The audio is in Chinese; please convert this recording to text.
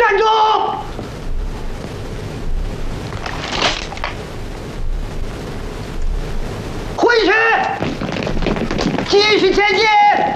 站住！回去，继续前进。